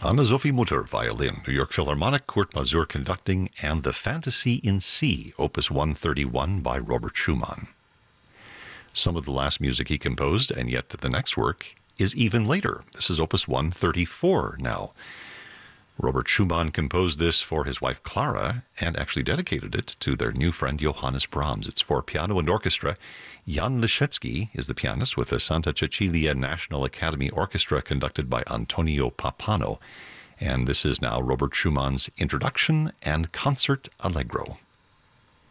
Anna-Sophie Mutter, violin, New York Philharmonic, Kurt Masur conducting, and the Fantasy in C, Opus 131 by Robert Schumann. Some of the last music he composed, and yet the next work, is even later. This is Opus 134 now. Robert Schumann composed this for his wife Clara and actually dedicated it to their new friend Johannes Brahms. It's for piano and orchestra. Jan Liszewski is the pianist with the Santa Cecilia National Academy Orchestra conducted by Antonio Papano. And this is now Robert Schumann's Introduction and Concert Allegro.